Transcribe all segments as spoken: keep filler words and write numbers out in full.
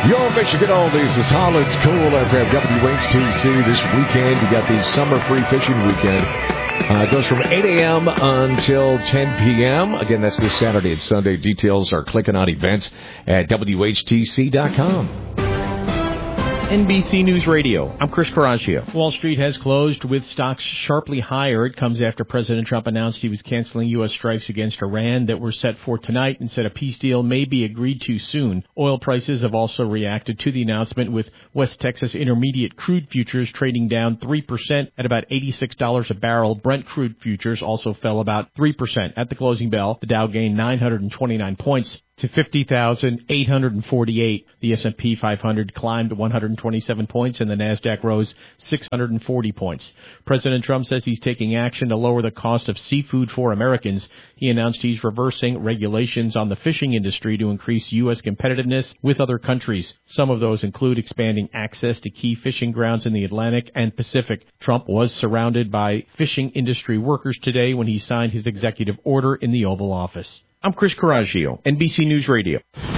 Your Michigan Oldies is Holland's Cool F M W H T C this weekend. You got the Summer Free Fishing Weekend. Uh, it goes from eight a.m. until ten p.m. Again, that's this Saturday and Sunday. Details are clicking on events at W H T C dot com. N B C News Radio. I'm Chris Coraggio. Wall Street has closed with stocks sharply higher. It comes after President Trump announced he was canceling U S strikes against Iran that were set for tonight and said a peace deal may be agreed to soon. Oil prices have also reacted to the announcement, with West Texas Intermediate crude futures trading down three percent at about eighty-six dollars a barrel. Brent crude futures also fell about three percent. At the closing bell, the Dow gained nine hundred twenty-nine points to fifty thousand eight hundred forty-eight. The S and P five hundred climbed one hundred twenty-seven points, and the NASDAQ rose six hundred forty points. President Trump says he's taking action to lower the cost of seafood for Americans. He announced he's reversing regulations on the fishing industry to increase U S competitiveness with other countries. Some of those include expanding access to key fishing grounds in the Atlantic and Pacific. Trump was surrounded by fishing industry workers today when he signed his executive order in the Oval Office. I'm Chris Coraggio, N B C News Radio.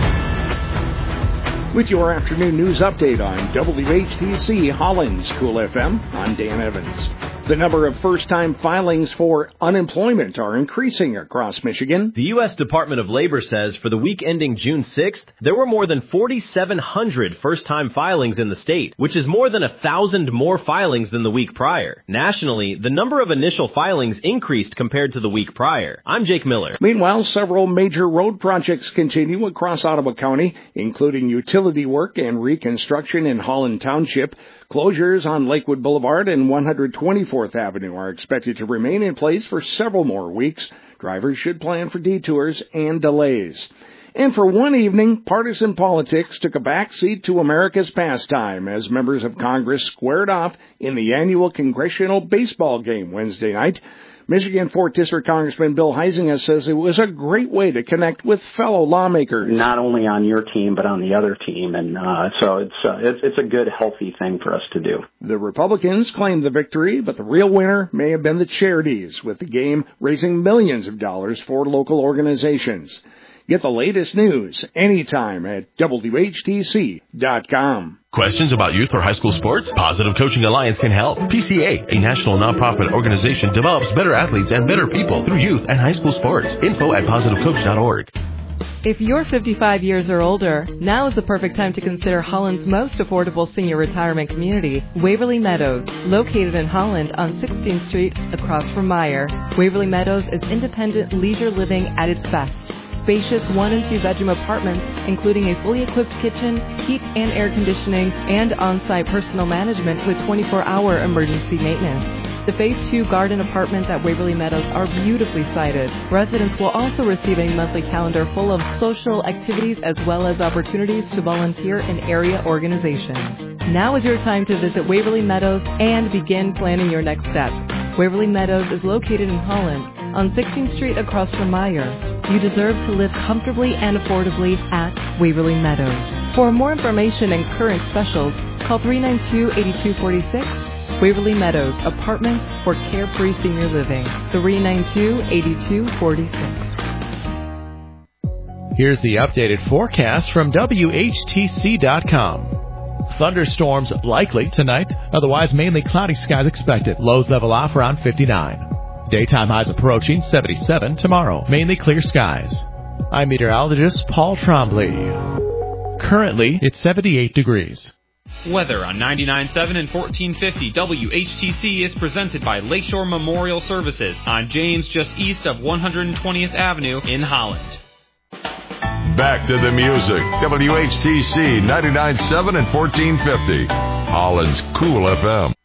With your afternoon news update on W H T C Holland's Cool F M, I'm Dan Evans. The number of first-time filings for unemployment are increasing across Michigan. The U S Department of Labor says for the week ending June sixth, there were more than forty-seven hundred first-time filings in the state, which is more than one thousand more filings than the week prior. Nationally, the number of initial filings increased compared to the week prior. I'm Jake Miller. Meanwhile, several major road projects continue across Ottawa County, including utility work and reconstruction in Holland Township. Closures on Lakewood Boulevard and one hundred twenty-fourth Avenue are expected to remain in place for several more weeks. Drivers should plan for detours and delays. And for one evening, partisan politics took a backseat to America's pastime as members of Congress squared off in the annual congressional baseball game Wednesday night. Michigan fourth District Congressman Bill Huizenga says it was a great way to connect with fellow lawmakers. Not only on your team, but on the other team. And uh, so it's, uh, it's it's a good, healthy thing for us to do. The Republicans claimed the victory, but the real winner may have been the charities, with the game raising millions of dollars for local organizations. Get the latest news anytime at W H T C dot com. Questions about youth or high school sports? Positive Coaching Alliance can help. P C A, a national nonprofit organization, develops better athletes and better people through youth and high school sports. Info at positive coach dot org. If you're fifty-five years or older, now is the perfect time to consider Holland's most affordable senior retirement community, Waverly Meadows, located in Holland on sixteenth Street across from Meyer. Waverly Meadows is independent leisure living at its best. Spacious one and two bedroom apartments, including a fully equipped kitchen, heat and air conditioning, and on-site personal management with twenty-four hour emergency maintenance. The Phase two garden apartments at Waverly Meadows are beautifully sited. Residents will also receive a monthly calendar full of social activities as well as opportunities to volunteer in area organizations. Now is your time to visit Waverly Meadows and begin planning your next step. Waverly Meadows is located in Holland on sixteenth Street across from Meyer. You deserve to live comfortably and affordably at Waverly Meadows. For more information and current specials, call three nine two, eight two four six. Waverly Meadows, apartments for carefree senior living. three nine two, eight two four six. Here's the updated forecast from W H T C dot com. Thunderstorms likely tonight, otherwise mainly cloudy skies expected. Lows level off around fifty-nine. Daytime highs approaching seventy-seven tomorrow. Mainly clear skies. I'm meteorologist Paul Trombley. Currently, it's seventy-eight degrees. Weather on ninety-nine point seven and fourteen fifty W H T C is presented by Lakeshore Memorial Services on James, just east of one hundred twentieth Avenue in Holland. Back to the music. W H T C ninety-nine point seven and fourteen fifty. Holland's Cool F M.